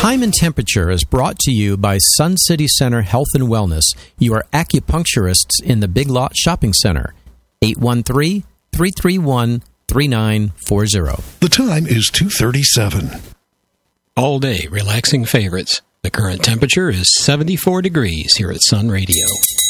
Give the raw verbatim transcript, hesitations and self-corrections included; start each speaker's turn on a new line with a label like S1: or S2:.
S1: Time and Temperature is brought to you by Sun City Center Health and Wellness, your acupuncturists in the Big Lot Shopping Center. eight one three, three three one, three nine four zero.
S2: The time is two thirty-seven.
S3: All day relaxing favorites. The current temperature is seventy-four degrees here at Sun Radio.